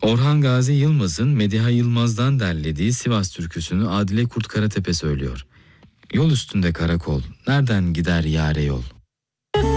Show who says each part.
Speaker 1: Orhan Gazi Yılmaz'ın Mediha Yılmaz'dan derlediği Sivas türküsünü Adile Kurt Karatepe söylüyor. Yol üstünde karakol, nereden gider yâre yol?